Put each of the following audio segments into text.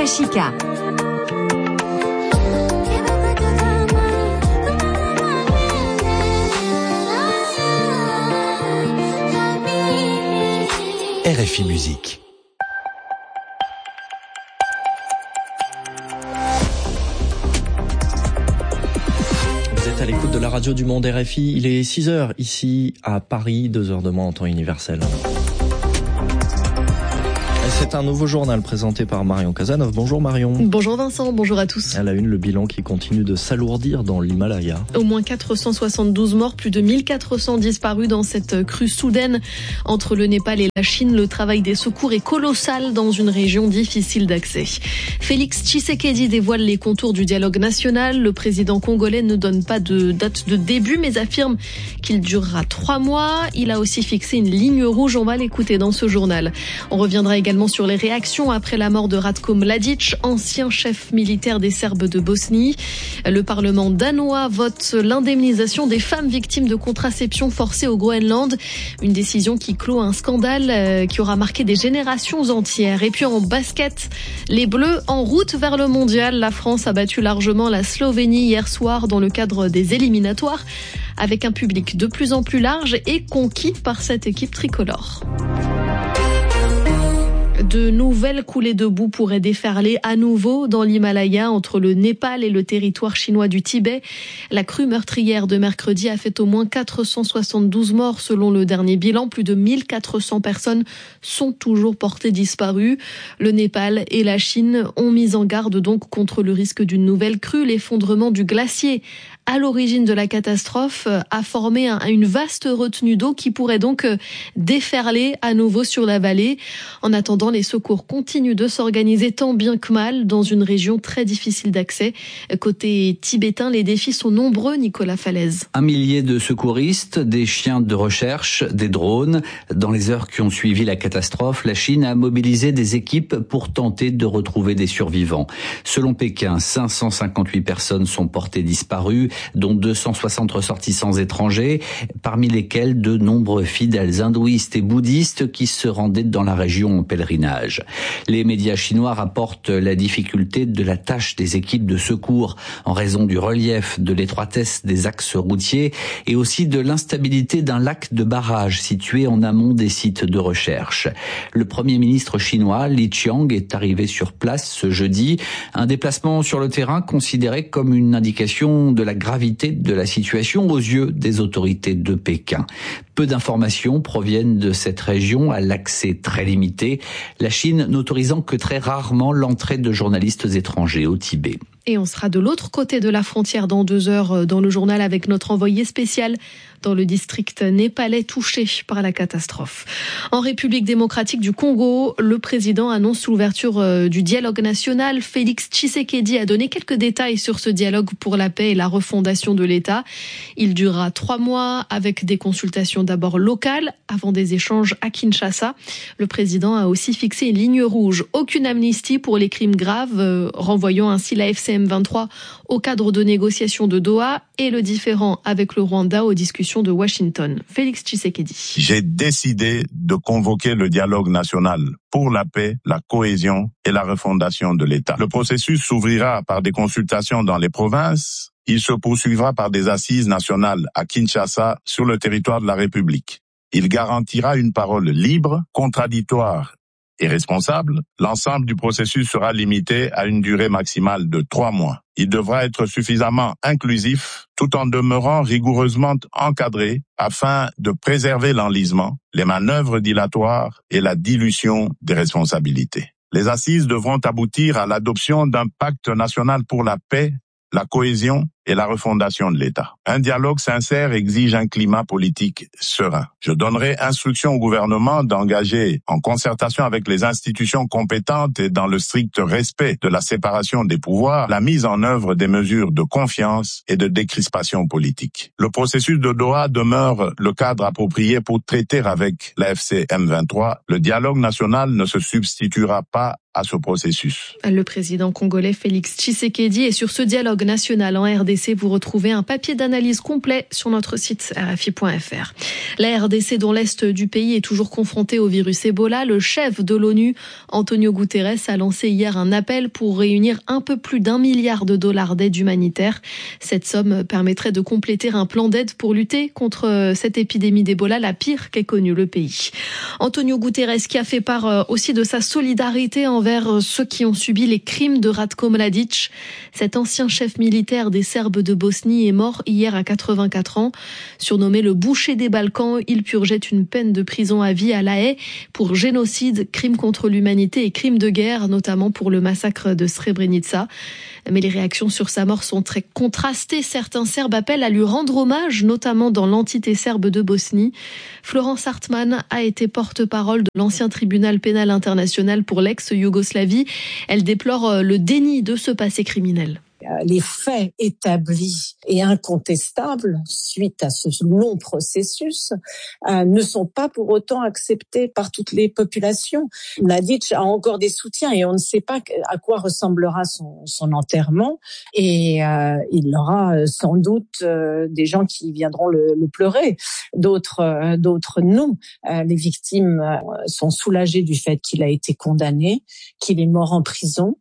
Ashika. RFI Musique. Vous êtes à l'écoute de la radio du Monde RFI. Il est 6h ici à Paris, 2h de moins en temps universel. C'est un nouveau journal présenté par Marion Cazeneuve. Bonjour Marion. Bonjour Vincent, bonjour à tous. À la une, le bilan qui continue de s'alourdir dans l'Himalaya. Au moins 472 morts, plus de 1400 disparus dans cette crue soudaine entre le Népal et la Chine. Le travail des secours est colossal dans une région difficile d'accès. Félix Tshisekedi dévoile les contours du dialogue national. Le président congolais ne donne pas de date de début, mais affirme qu'il durera 3 mois. Il a aussi fixé une ligne rouge. On va l'écouter dans ce journal. On reviendra également sur les réactions après la mort de Ratko Mladic, ancien chef militaire des Serbes de Bosnie. Le Parlement danois vote l'indemnisation des femmes victimes de contraception forcée au Groenland. Une décision qui clôt un scandale qui aura marqué des générations entières. Et puis en basket, les Bleus en route vers le mondial. La France a battu largement la Slovénie hier soir dans le cadre des éliminatoires, avec un public de plus en plus large et conquis par cette équipe tricolore. De nouvelles coulées de boue pourraient déferler à nouveau dans l'Himalaya entre le Népal et le territoire chinois du Tibet. La crue meurtrière de mercredi a fait au moins 472 morts selon le dernier bilan. Plus de 1400 personnes sont toujours portées disparues. Le Népal et la Chine ont mis en garde donc contre le risque d'une nouvelle crue. L'effondrement du glacier à l'origine de la catastrophe a formé une vaste retenue d'eau qui pourrait donc déferler à nouveau sur la vallée. En attendant, les secours continuent de s'organiser tant bien que mal dans une région très difficile d'accès. Côté tibétain, les défis sont nombreux, Nicolas Falaise. 1 millier de secouristes, des chiens de recherche, des drones. Dans les heures qui ont suivi la catastrophe, la Chine a mobilisé des équipes pour tenter de retrouver des survivants. Selon Pékin, 558 personnes sont portées disparues, dont 260 ressortissants étrangers, parmi lesquels de nombreux fidèles hindouistes et bouddhistes qui se rendaient dans la région en pèlerinage. Les médias chinois rapportent la difficulté de la tâche des équipes de secours en raison du relief, de l'étroitesse des axes routiers et aussi de l'instabilité d'un lac de barrage situé en amont des sites de recherche. Le Premier ministre chinois, Li Qiang, est arrivé sur place ce jeudi. Un déplacement sur le terrain considéré comme une indication de la gravité de la situation aux yeux des autorités de Pékin. Peu d'informations proviennent de cette région à l'accès très limité, la Chine n'autorisant que très rarement l'entrée de journalistes étrangers au Tibet. Et on sera de l'autre côté de la frontière dans 2 heures dans le journal avec notre envoyé spécial dans le district népalais touché par la catastrophe. En République démocratique du Congo, le président annonce l'ouverture du dialogue national. Félix Tshisekedi a donné quelques détails sur ce dialogue pour la paix et la refondation de l'État. Il durera 3 mois avec des consultations d'abord locales avant des échanges à Kinshasa. Le président a aussi fixé une ligne rouge. Aucune amnistie pour les crimes graves, renvoyant ainsi la FCM 23 au cadre de négociations de Doha et le différend avec le Rwanda aux discussions de Washington. Félix Tshisekedi. J'ai décidé de convoquer le dialogue national pour la paix, la cohésion et la refondation de l'État. Le processus s'ouvrira par des consultations dans les provinces. Il se poursuivra par des assises nationales à Kinshasa sur le territoire de la République. Il garantira une parole libre, contradictoire et responsable. L'ensemble du processus sera limité à une durée maximale de 3 mois. Il devra être suffisamment inclusif tout en demeurant rigoureusement encadré afin de préserver l'enlisement, les manœuvres dilatoires et la dilution des responsabilités. Les assises devront aboutir à l'adoption d'un pacte national pour la paix, la cohésion et la refondation de l'État. Un dialogue sincère exige un climat politique serein. Je donnerai instruction au gouvernement d'engager, en concertation avec les institutions compétentes et dans le strict respect de la séparation des pouvoirs, la mise en œuvre des mesures de confiance et de décrispation politique. Le processus de Doha demeure le cadre approprié pour traiter avec la FCM 23. Le dialogue national ne se substituera pas à ce processus. Le président congolais Félix Tshisekedi est sur ce dialogue national en RDC. RDC. Vous retrouvez un papier d'analyse complet sur notre site rfi.fr. La RDC, dont l'est du pays est toujours confronté au virus Ebola, le chef de l'ONU, Antonio Guterres, a lancé hier un appel pour réunir un peu plus d'$1 milliard d'aide humanitaire. Cette somme permettrait de compléter un plan d'aide pour lutter contre cette épidémie d'Ebola, la pire qu'ait connue le pays. Antonio Guterres qui a fait part aussi de sa solidarité envers ceux qui ont subi les crimes de Ratko Mladic. Cet ancien chef militaire des Serbes de Bosnie est mort hier à 84 ans. Surnommé le boucher des Balkans, il purgeait une peine de prison à vie à La Haye pour génocide, crime contre l'humanité et crime de guerre, notamment pour le massacre de Srebrenica. Mais les réactions sur sa mort sont très contrastées. Certains Serbes appellent à lui rendre hommage, notamment dans l'entité serbe de Bosnie. Florence Hartmann a été porte-parole de l'ancien tribunal pénal international pour l'ex-Yougoslavie. Elle déplore le déni de ce passé criminel. Les faits établis et incontestables suite à ce long processus ne sont pas pour autant acceptés par toutes les populations. Mladic a encore des soutiens et on ne sait pas à quoi ressemblera son enterrement et il aura sans doute des gens qui viendront le pleurer, d'autres non. Les victimes sont soulagées du fait qu'il a été condamné, qu'il est mort en prison.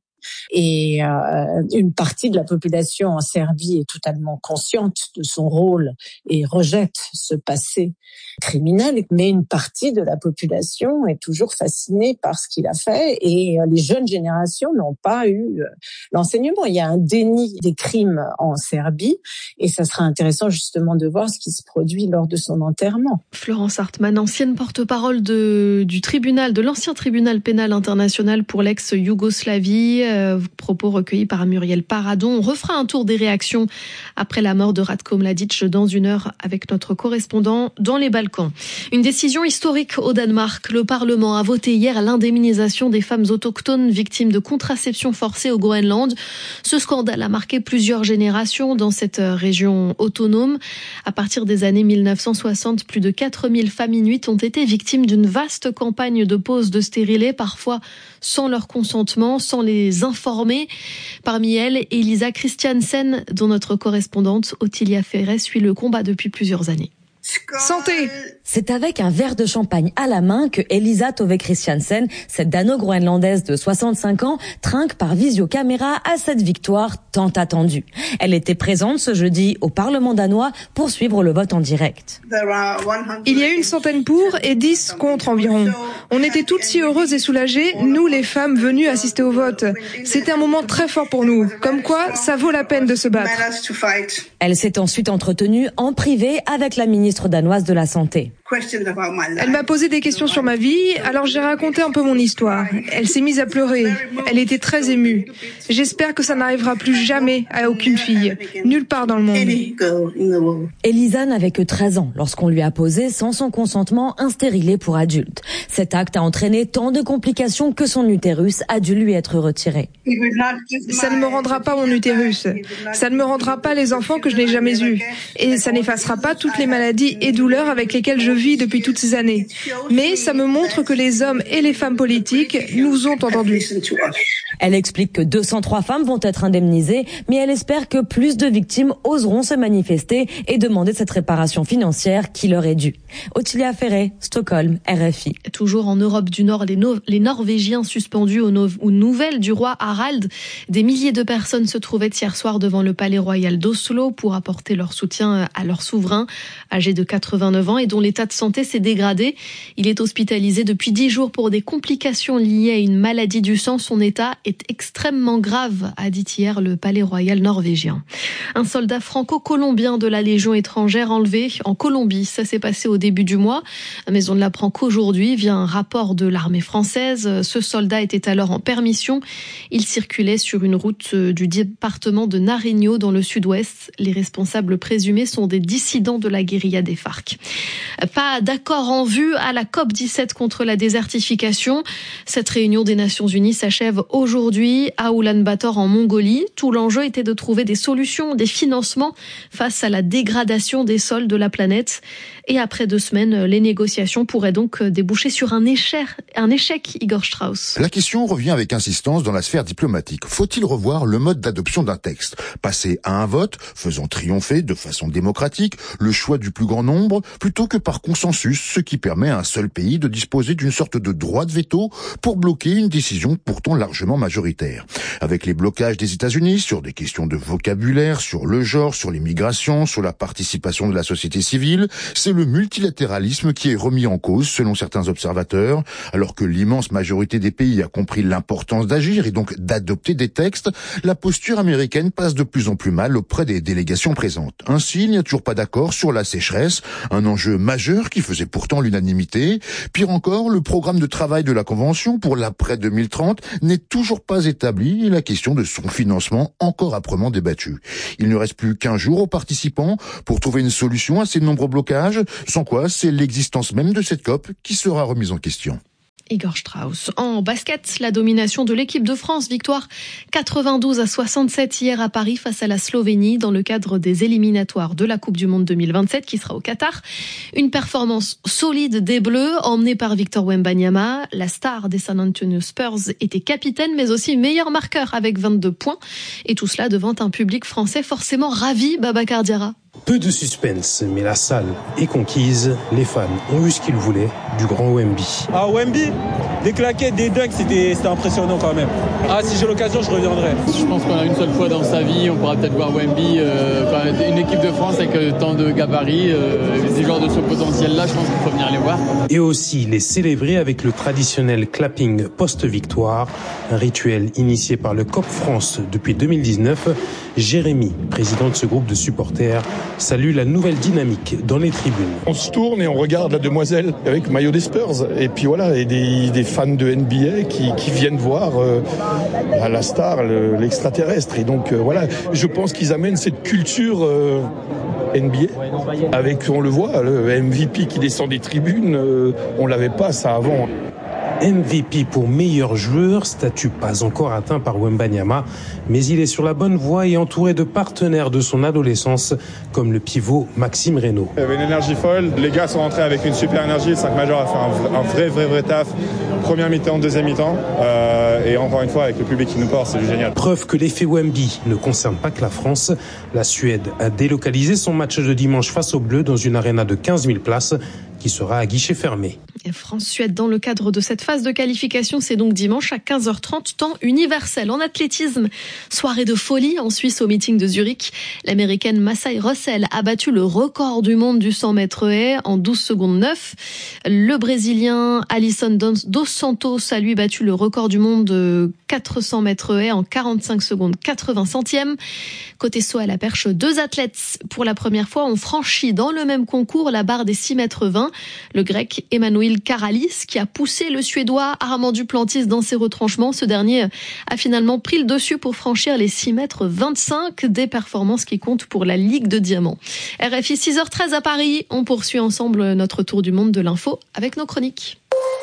Et une partie de la population en Serbie est totalement consciente de son rôle et rejette ce passé criminel, mais une partie de la population est toujours fascinée par ce qu'il a fait et les jeunes générations n'ont pas eu l'enseignement. Il y a un déni des crimes en Serbie et ça sera intéressant justement de voir ce qui se produit lors de son enterrement. Florence Hartmann, ancienne porte-parole du tribunal, de l'ancien tribunal pénal international pour l'ex-Yougoslavie. Propos recueillis par Muriel Paradon. On refera un tour des réactions après la mort de Ratko Mladic dans 1 heure avec notre correspondant dans les Balkans. Une décision historique au Danemark. Le Parlement a voté hier l'indemnisation des femmes autochtones victimes de contraception forcée au Groenland. Ce scandale a marqué plusieurs générations dans cette région autonome. À partir des années 1960, plus de 4000 femmes inuites ont été victimes d'une vaste campagne de pose de stérilets, parfois sans leur consentement, sans les informer. Parmi elles, Elisa Christiansen, dont notre correspondante Ottilia Ferret suit le combat depuis plusieurs années. Santé! C'est avec un verre de champagne à la main que Elisa Tove Christiansen, cette dano-groenlandaise de 65 ans, trinque par visiocaméra à cette victoire tant attendue. Elle était présente ce jeudi au Parlement danois pour suivre le vote en direct. Il y a eu 100 pour et 10 contre environ. On était toutes si heureuses et soulagées, nous les femmes venues assister au vote. C'était un moment très fort pour nous, comme quoi ça vaut la peine de se battre. Elle s'est ensuite entretenue en privé avec la ministre danoise de la Santé. Elle m'a posé des questions sur ma vie, alors j'ai raconté un peu mon histoire. Elle s'est mise à pleurer. Elle était très émue. J'espère que ça n'arrivera plus jamais à aucune fille, nulle part dans le monde. Elisa n'avait que 13 ans lorsqu'on lui a posé, sans son consentement, un stérilet pour adulte. Cet acte a entraîné tant de complications que son utérus a dû lui être retiré. Ça ne me rendra pas mon utérus. Ça ne me rendra pas les enfants que je n'ai jamais eus. Et ça n'effacera pas toutes les maladies et douleurs avec lesquelles je vis depuis toutes ces années. Mais ça me montre que les hommes et les femmes politiques nous ont entendus. Elle explique que 203 femmes vont être indemnisées, mais elle espère que plus de victimes oseront se manifester et demander cette réparation financière qui leur est due. Ottilia Ferret, Stockholm, RFI. Toujours en Europe du Nord, les Norvégiens suspendus aux nouvelles du roi Harald. Des milliers de personnes se trouvaient hier soir devant le palais royal d'Oslo pour apporter leur soutien à leur souverain, âgé de 89 ans et dont l'état de santé s'est dégradé. Il est hospitalisé depuis 10 jours pour des complications liées à une maladie du sang. Son état est extrêmement grave, a dit hier le palais royal norvégien. Un soldat franco-colombien de la Légion étrangère enlevé en Colombie. Ça s'est passé au début du mois, mais on ne l'apprend qu'aujourd'hui via un rapport de l'armée française. Ce soldat était alors en permission. Il circulait sur une route du département de Nariño dans le sud-ouest. Les responsables présumés sont des dissidents de la guérilla des FARC. Pas d'accord en vue à la COP17 contre la désertification. Cette réunion des Nations Unies s'achève aujourd'hui aujourd'hui à Oulan-Bator en Mongolie. Tout l'enjeu était de trouver des solutions, des financements face à la dégradation des sols de la planète. Et après 2 semaines, les négociations pourraient donc déboucher sur un échec, Igor Strauss. La question revient avec insistance dans la sphère diplomatique. Faut-il revoir le mode d'adoption d'un texte ? Passer à un vote, faisant triompher de façon démocratique le choix du plus grand nombre, plutôt que par consensus, ce qui permet à un seul pays de disposer d'une sorte de droit de veto pour bloquer une décision pourtant largement majoritaire. Avec les blocages des États-Unis sur des questions de vocabulaire, sur le genre, sur l'immigration, sur la participation de la société civile, c'est le multilatéralisme qui est remis en cause selon certains observateurs, alors que l'immense majorité des pays a compris l'importance d'agir et donc d'adopter des textes, la posture américaine passe de plus en plus mal auprès des délégations présentes. Ainsi, il n'y a toujours pas d'accord sur la sécheresse, un enjeu majeur qui faisait pourtant l'unanimité. Pire encore, le programme de travail de la Convention pour l'après 2030 n'est toujours pas établi et la question de son financement encore âprement débattue. Il ne reste plus qu'1 jour aux participants pour trouver une solution à ces nombreux blocages, sans quoi c'est l'existence même de cette COP qui sera remise en question. Igor Strauss. En basket, la domination de l'équipe de France. Victoire 92-67 hier à Paris face à la Slovénie dans le cadre des éliminatoires de la Coupe du Monde 2027 qui sera au Qatar. Une performance solide des Bleus emmenée par Victor Wembanyama. La star des San Antonio Spurs était capitaine mais aussi meilleur marqueur avec 22 points. Et tout cela devant un public français forcément ravi, Babacar Diarra. Peu de suspense, mais la salle est conquise. Les fans ont eu ce qu'ils voulaient du grand Wemby. Ah, Wemby, des claquettes, des dunks, c'était impressionnant quand même. Ah, si j'ai l'occasion, je reviendrai. Je pense qu'on a une seule fois dans sa vie, on pourra peut-être voir Wemby, une équipe de France avec tant de gabarits, des joueurs de ce potentiel-là, je pense qu'il faut venir les voir. Et aussi les célébrer avec le traditionnel clapping post-victoire, un rituel initié par le COP France depuis 2019. Jérémy, président de ce groupe de supporters, salue la nouvelle dynamique dans les tribunes. On se tourne et on regarde la demoiselle avec le maillot des Spurs. Et puis voilà, et des fans de NBA qui viennent voir la star, l'extraterrestre. Et donc voilà, je pense qu'ils amènent cette culture NBA avec, on le voit, le MVP qui descend des tribunes. On l'avait pas ça avant. MVP pour meilleur joueur, statut pas encore atteint par Wembanyama, mais il est sur la bonne voie et entouré de partenaires de son adolescence, comme le pivot Maxime Reynaud. Il y avait une énergie folle, les gars sont rentrés avec une super énergie, le 5 major a fait un vrai taf, première mi-temps, deuxième mi-temps, et encore une fois avec le public qui nous porte, c'est génial. Preuve que l'effet Wemby ne concerne pas que la France, la Suède a délocalisé son match de dimanche face aux Bleus dans une aréna de 15 000 places, qui sera à guichet fermé. France-Suède dans le cadre de cette phase de qualification, c'est donc dimanche à 15h30, temps universel. En athlétisme, soirée de folie en Suisse au meeting de Zurich. L'américaine Massai Russell a battu le record du monde du 100 mètres haies en 12 secondes 9. Le Brésilien Alisson dos Santos a lui battu le record du monde de 400 mètres haies en 45 secondes 80 centièmes. Côté saut à la perche, 2 athlètes pour la première fois ont franchi dans le même concours la barre des 6 mètres 20. Le grec Emmanuel Karalis qui a poussé le Suédois Armand Duplantis dans ses retranchements. Ce dernier a finalement pris le dessus pour franchir les 6 mètres 25, des performances qui comptent pour la Ligue de Diamant. RFI 6h13 à Paris, on poursuit ensemble notre tour du monde de l'info avec nos chroniques.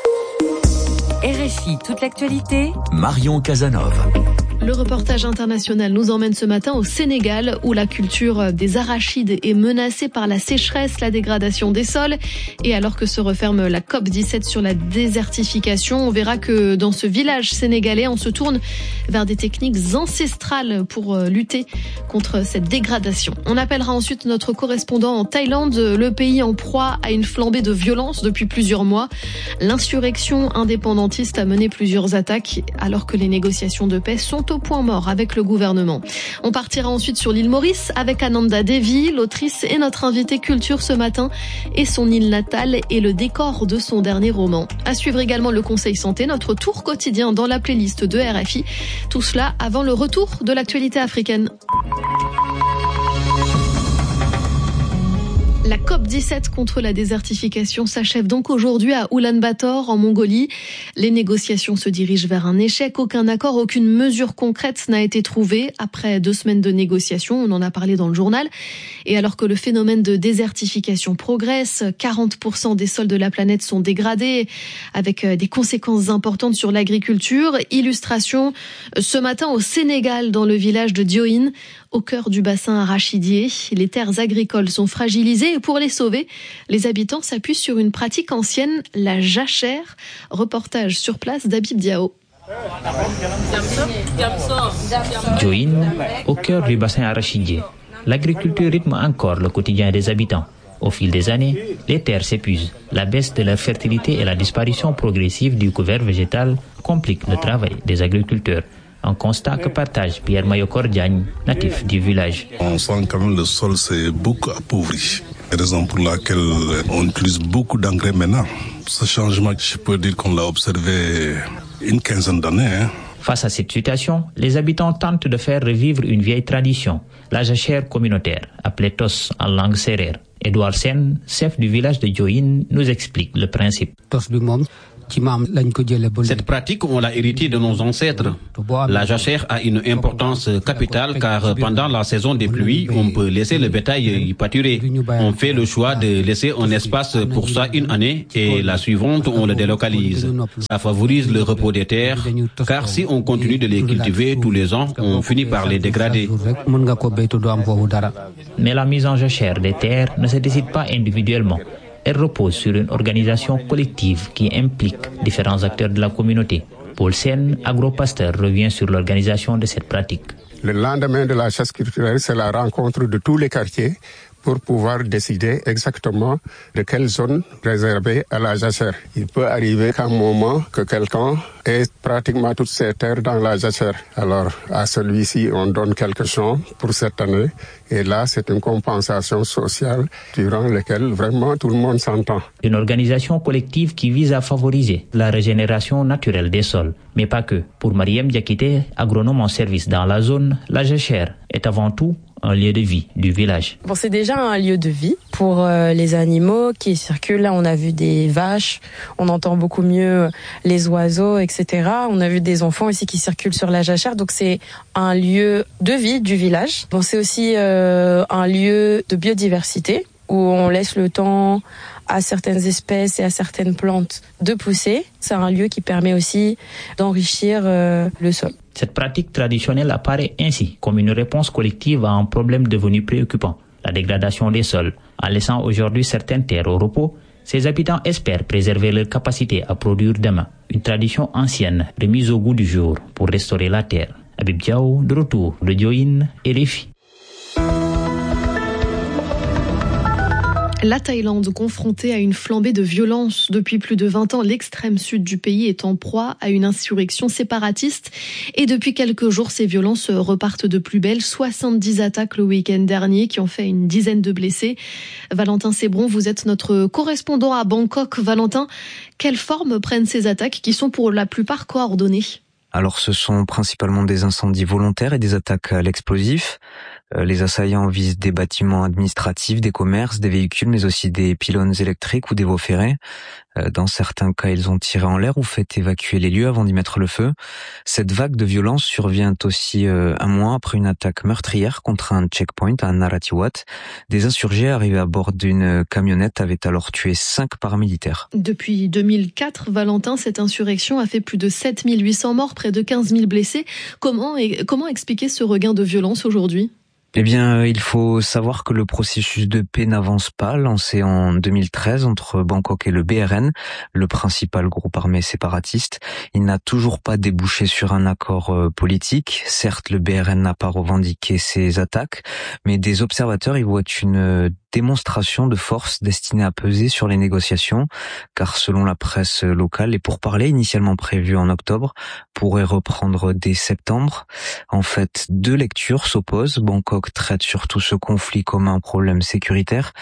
RFI, toute l'actualité. Marion Casanov. Le reportage international nous emmène ce matin au Sénégal où la culture des arachides est menacée par la sécheresse, la dégradation des sols. Et alors que se referme la COP17 sur la désertification, on verra que dans ce village sénégalais, on se tourne vers des techniques ancestrales pour lutter contre cette dégradation. On appellera ensuite notre correspondant en Thaïlande, le pays en proie à une flambée de violence depuis plusieurs mois. L'insurrection indépendantiste a mené plusieurs attaques alors que les négociations de paix sont au point mort avec le gouvernement. On partira ensuite sur l'île Maurice avec Ananda Devi, l'autrice et notre invitée culture ce matin, et son île natale et le décor de son dernier roman. À suivre également le Conseil Santé, notre tour quotidien dans la playlist de RFI. Tout cela avant le retour de l'actualité africaine. La COP17 contre la désertification s'achève donc aujourd'hui à Oulan-Bator, en Mongolie. Les négociations se dirigent vers un échec. Aucun accord, aucune mesure concrète n'a été trouvée après 2 semaines de négociations. On en a parlé dans le journal. Et alors que le phénomène de désertification progresse, 40% des sols de la planète sont dégradés, avec des conséquences importantes sur l'agriculture. Illustration ce matin au Sénégal, dans le village de Diohine, au cœur du bassin arachidier. Les terres agricoles sont fragilisées et pour les sauver, les habitants s'appuient sur une pratique ancienne, la jachère. Reportage sur place d'Habib Diao. Diohine, au cœur du bassin arachidier. L'agriculture rythme encore le quotidien des habitants. Au fil des années, les terres s'épuisent. La baisse de leur fertilité et la disparition progressive du couvert végétal compliquent le travail des agriculteurs. Un constat que partage Pierre Mayokor Diagne, natif du village. On sent quand même le sol s'est beaucoup appauvri. Raison pour laquelle on utilise beaucoup d'engrais maintenant. Ce changement, je peux dire qu'on l'a observé une quinzaine d'années. Face à cette situation, les habitants tentent de faire revivre une vieille tradition, la jachère communautaire, appelée tos en langue sérère. Edouard Sen, chef du village de Diohine, nous explique le principe. Cette pratique, on l'a héritée de nos ancêtres. La jachère a une importance capitale car pendant la saison des pluies, on peut laisser le bétail y pâturer. On fait le choix de laisser un espace pour ça une année et la suivante, on le délocalise. Ça favorise le repos des terres car si on continue de les cultiver tous les ans, on finit par les dégrader. Mais la mise en jachère des terres ne se décide pas individuellement. Elle repose sur une organisation collective qui implique différents acteurs de la communauté. Paul Sen, agro-pasteur, revient sur l'organisation de cette pratique. Le lendemain de la chasse culturelle, c'est la rencontre de tous les quartiers pour pouvoir décider exactement de quelle zone réserver à la jachère. Il peut arriver qu'à un moment que quelqu'un ait pratiquement toutes ses terres dans la jachère. Alors à celui-ci, on donne quelque chose pour cette année. Et là, c'est une compensation sociale durant laquelle vraiment tout le monde s'entend. Une organisation collective qui vise à favoriser la régénération naturelle des sols. Mais pas que. Pour Mariam Diakité, agronome en service dans la zone, la jachère est avant tout un lieu de vie du village. Bon, c'est déjà un lieu de vie pour les animaux qui circulent. Là, on a vu des vaches, on entend beaucoup mieux les oiseaux, etc. On a vu des enfants aussi qui circulent sur la jachère. Donc, c'est un lieu de vie du village. Bon, c'est aussi un lieu de biodiversité où on laisse le temps à certaines espèces et à certaines plantes de pousser. C'est un lieu qui permet aussi d'enrichir le sol. Cette pratique traditionnelle apparaît ainsi comme une réponse collective à un problème devenu préoccupant, la dégradation des sols. En laissant aujourd'hui certaines terres au repos, ces habitants espèrent préserver leur capacité à produire demain. Une tradition ancienne remise au goût du jour pour restaurer la terre. Habib Diao, de retour de Diohine et RFI. La Thaïlande, confrontée à une flambée de violence depuis plus de 20 ans, l'extrême sud du pays est en proie à une insurrection séparatiste. Et depuis quelques jours, ces violences repartent de plus belle. 70 attaques le week-end dernier qui ont fait une dizaine de blessés. Valentin Sébron, vous êtes notre correspondant à Bangkok. Valentin, quelle forme prennent ces attaques qui sont pour la plupart coordonnées ? Alors ce sont principalement des incendies volontaires et des attaques à l'explosif. Les assaillants visent des bâtiments administratifs, des commerces, des véhicules, mais aussi des pylônes électriques ou des voies ferrées. Dans certains cas, ils ont tiré en l'air ou fait évacuer les lieux avant d'y mettre le feu. Cette vague de violence survient aussi un mois après une attaque meurtrière contre un checkpoint à Narathiwat. Des insurgés arrivés à bord d'une camionnette avaient alors tué 5 paramilitaires. Depuis 2004, Valentin, cette insurrection a fait plus de 7800 morts, près de 15 000 blessés. Comment expliquer ce regain de violence aujourd'hui ? Eh bien, il faut savoir que le processus de paix n'avance pas, lancé en 2013 entre Bangkok et le BRN, le principal groupe armé séparatiste. Il n'a toujours pas débouché sur un accord politique. Certes, le BRN n'a pas revendiqué ses attaques, mais des observateurs y voient une démonstration de force destinée à peser sur les négociations, car selon la presse locale, les pourparlers initialement prévus en octobre pourraient reprendre dès septembre. En fait, 2 lectures s'opposent. Bangkok traite surtout ce conflit comme un problème sécuritaire,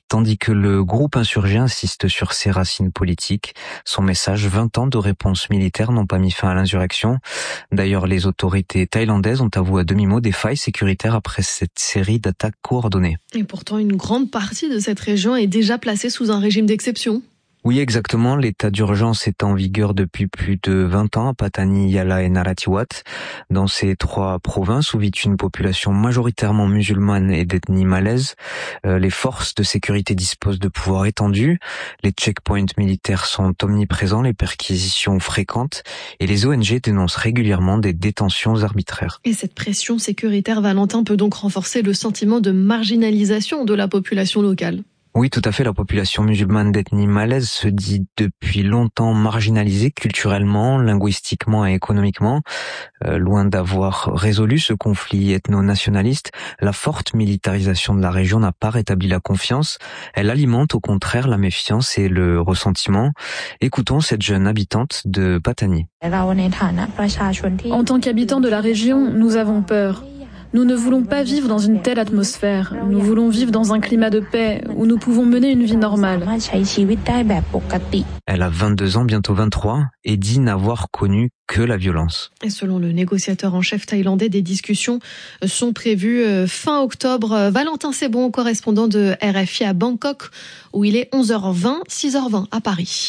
Tandis que le groupe insurgé insiste sur ses racines politiques, son message 20 ans de réponse militaire n'ont pas mis fin à l'insurrection. D'ailleurs, les autorités thaïlandaises ont avoué à demi-mot des failles sécuritaires après cette série d'attaques coordonnées. Et pourtant, une grande partie de cette région est déjà placée sous un régime d'exception. Oui, exactement. L'état d'urgence est en vigueur depuis plus de 20 ans à Patani, Yala et Narathiwat. Dans ces 3 provinces où vit une population majoritairement musulmane et d'ethnie malaise, les forces de sécurité disposent de pouvoirs étendus. Les checkpoints militaires sont omniprésents, les perquisitions fréquentes et les ONG dénoncent régulièrement des détentions arbitraires. Et cette pression sécuritaire, Valentin, peut donc renforcer le sentiment de marginalisation de la population locale. Oui, tout à fait. La population musulmane d'ethnie malaise se dit depuis longtemps marginalisée culturellement, linguistiquement et économiquement. Loin d'avoir résolu ce conflit ethno-nationaliste, la forte militarisation de la région n'a pas rétabli la confiance. Elle alimente au contraire la méfiance et le ressentiment. Écoutons cette jeune habitante de Patani. En tant qu'habitants de la région, nous avons peur. Nous ne voulons pas vivre dans une telle atmosphère. Nous voulons vivre dans un climat de paix où nous pouvons mener une vie normale. Elle a 22 ans, bientôt 23, et dit n'avoir connu que la violence. Et selon le négociateur en chef thaïlandais, des discussions sont prévues fin octobre. Valentin Sebon, correspondant de RFI à Bangkok, où il est 11h20, 6h20 à Paris.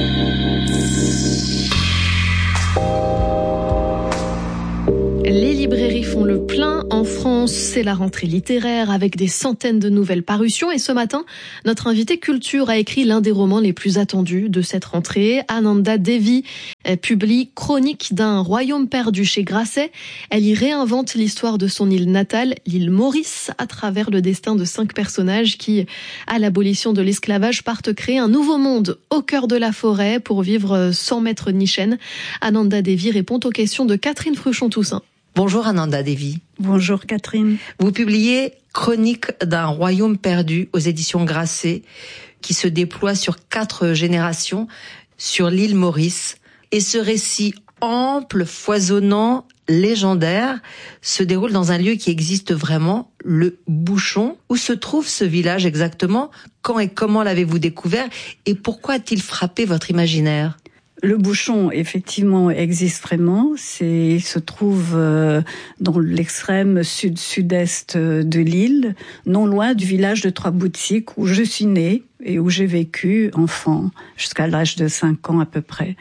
Les librairies font le plein en France, c'est la rentrée littéraire avec des centaines de nouvelles parutions et ce matin, notre invité culture a écrit l'un des romans les plus attendus de cette rentrée. Ananda Devi publie Chronique d'un royaume perdu chez Grasset. Elle y réinvente l'histoire de son île natale, l'île Maurice, à travers le destin de 5 personnages qui, à l'abolition de l'esclavage, partent créer un nouveau monde au cœur de la forêt pour vivre sans maître ni chaîne. Ananda Devi répond aux questions de Catherine Fruchon-Toussaint. Bonjour Ananda Devi. Bonjour Catherine. Vous publiez Chronique d'un royaume perdu aux éditions Grasset, qui se déploie sur 4 générations sur l'île Maurice. Et ce récit ample, foisonnant, légendaire, se déroule dans un lieu qui existe vraiment, le Bouchon. Où se trouve ce village exactement? Quand et comment l'avez-vous découvert? Et pourquoi a-t-il frappé votre imaginaire? Le Bouchon, effectivement, existe vraiment. Il se trouve dans l'extrême sud-sud-est de l'île, non loin du village de Trois-Boutiques où je suis née et où j'ai vécu enfant, jusqu'à l'âge de 5 ans à peu près.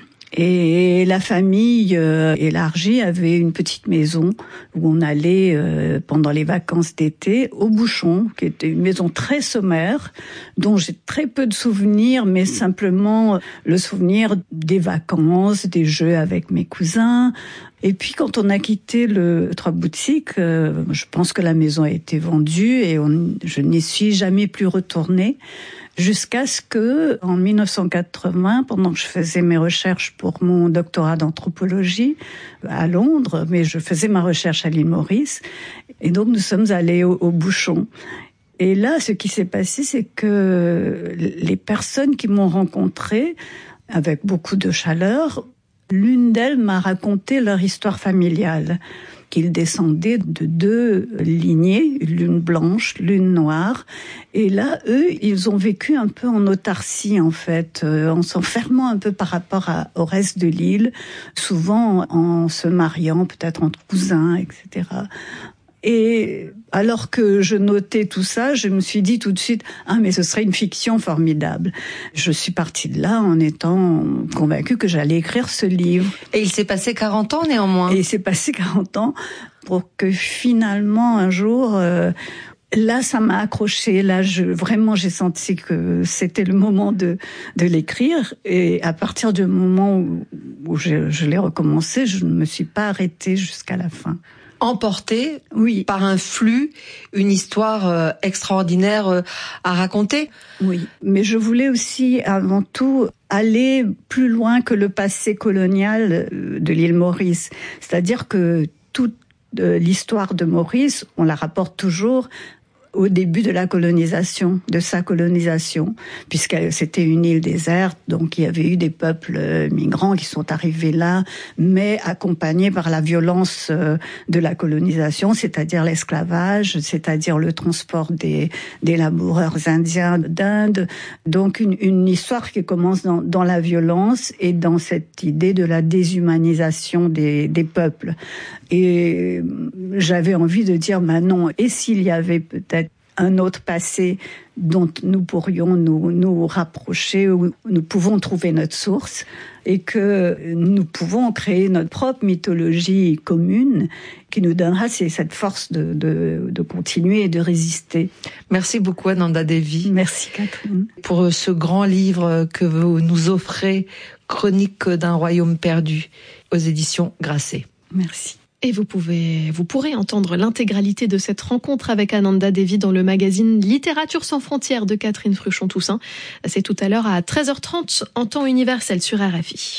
Et la famille élargie avait une petite maison où on allait pendant les vacances d'été au Bouchon, qui était une maison très sommaire, dont j'ai très peu de souvenirs, mais simplement le souvenir des vacances, des jeux avec mes cousins. Et puis quand on a quitté le Trois-Boutiques, je pense que la maison a été vendue et je n'y suis jamais plus retournée. Jusqu'à ce que, en 1980, pendant que je faisais mes recherches pour mon doctorat d'anthropologie à Londres, mais je faisais ma recherche à l'île Maurice, et donc nous sommes allés au Bouchon. Et là, ce qui s'est passé, c'est que les personnes qui m'ont rencontrée, avec beaucoup de chaleur, l'une d'elles m'a raconté leur histoire familiale, qu'ils descendaient de 2 lignées, l'une blanche, l'une noire. Et là, eux, ils ont vécu un peu en autarcie, en fait, en s'enfermant un peu par rapport au reste de l'île, souvent en se mariant, peut-être entre cousins, etc. Et alors que je notais tout ça, je me suis dit tout de suite, mais ce serait une fiction formidable. Je suis partie de là en étant convaincue que j'allais écrire ce livre. Et il s'est passé 40 ans néanmoins. Et il s'est passé 40 ans pour que finalement, un jour, là, ça m'a accroché. Là, vraiment, j'ai senti que c'était le moment de l'écrire. Et à partir du moment où je l'ai recommencé, je ne me suis pas arrêtée jusqu'à la fin. Emporté par un flux, une histoire extraordinaire à raconter. Oui, mais je voulais aussi, avant tout, aller plus loin que le passé colonial de l'île Maurice. C'est-à-dire que toute l'histoire de Maurice, on la rapporte toujours au début de la colonisation, de sa colonisation, puisque c'était une île déserte, donc il y avait eu des peuples migrants qui sont arrivés là, mais accompagnés par la violence de la colonisation, c'est-à-dire l'esclavage, c'est-à-dire le transport des laboureurs indiens d'Inde. Donc une histoire qui commence dans la violence et dans cette idée de la déshumanisation des peuples. Et j'avais envie de dire, non, et s'il y avait peut-être un autre passé dont nous pourrions nous rapprocher, où nous pouvons trouver notre source, et que nous pouvons créer notre propre mythologie commune qui nous donnera cette force de continuer et de résister. Merci beaucoup Ananda Devi. Merci Catherine. Pour ce grand livre que vous nous offrez, Chronique d'un royaume perdu, aux éditions Grasset. Merci. Et vous pourrez entendre l'intégralité de cette rencontre avec Ananda Devi dans le magazine Littérature sans frontières de Catherine Fruchon-Toussaint. C'est tout à l'heure à 13h30 en temps universel sur RFI.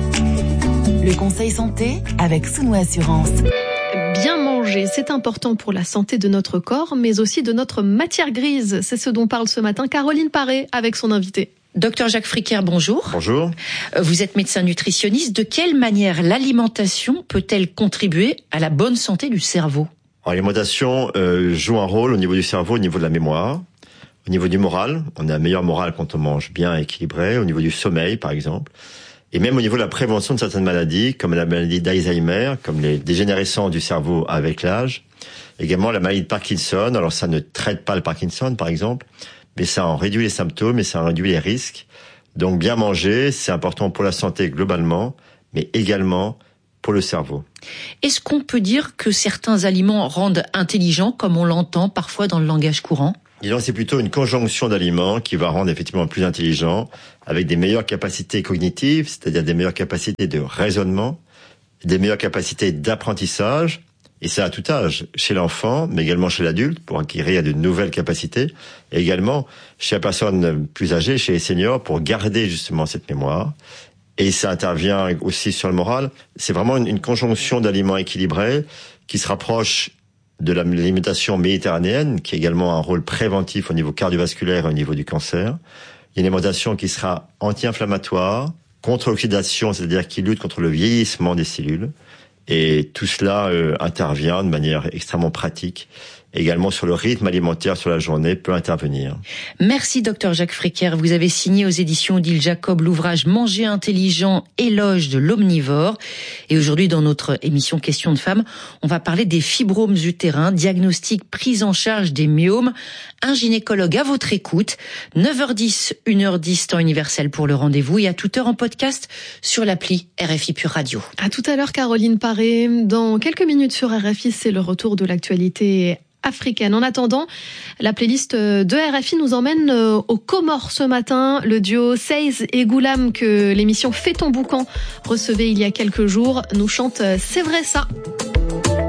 Le conseil santé avec Sounou Assurance. Bien manger, c'est important pour la santé de notre corps, mais aussi de notre matière grise. C'est ce dont parle ce matin Caroline Paré avec son invité. Docteur Jacques Fricker, bonjour. Bonjour. Vous êtes médecin nutritionniste. De quelle manière l'alimentation peut-elle contribuer à la bonne santé du cerveau ? L'alimentation joue un rôle au niveau du cerveau, au niveau de la mémoire, au niveau du moral. On a un meilleur moral quand on mange bien équilibré, au niveau du sommeil par exemple, et même au niveau de la prévention de certaines maladies, comme la maladie d'Alzheimer, comme les dégénérescences du cerveau avec l'âge. Également la maladie de Parkinson. Alors ça ne traite pas le Parkinson par exemple, mais ça en réduit les symptômes et ça en réduit les risques. Donc bien manger, c'est important pour la santé globalement, mais également pour le cerveau. Est-ce qu'on peut dire que certains aliments rendent intelligent, comme on l'entend parfois dans le langage courant ? Disons, c'est plutôt une conjonction d'aliments qui va rendre effectivement plus intelligent, avec des meilleures capacités cognitives, c'est-à-dire des meilleures capacités de raisonnement, des meilleures capacités d'apprentissage, et ça à tout âge, chez l'enfant, mais également chez l'adulte, pour acquérir de nouvelles capacités, et également chez la personne plus âgée, chez les seniors, pour garder justement cette mémoire. Et ça intervient aussi sur le moral. C'est vraiment une conjonction d'aliments équilibrés qui se rapproche de l'alimentation méditerranéenne, qui a également un rôle préventif au niveau cardiovasculaire et au niveau du cancer. Il y a une alimentation qui sera anti-inflammatoire, contre l'oxydation, c'est-à-dire qui lutte contre le vieillissement des cellules. Et tout cela intervient de manière extrêmement pratique. Également sur le rythme alimentaire sur la journée peut intervenir. Merci Dr Jacques Fricker. Vous avez signé aux éditions Odile Jacob l'ouvrage Manger intelligent, éloge de l'omnivore. Et aujourd'hui dans notre émission Questions de femmes, on va parler des fibromes utérins, diagnostic, prise en charge des myomes. Un gynécologue à votre écoute. 9h10, 1h10 temps universel pour le rendez-vous et à toute heure en podcast sur l'appli RFI Pure Radio. À tout à l'heure Caroline Paré. Dans quelques minutes sur RFI, c'est le retour de l'actualité africaine. En attendant, la playlist de RFI nous emmène aux Comores ce matin. Le duo Seiz et Goulam que l'émission Fais ton boucan recevait il y a quelques jours nous chante C'est vrai ça.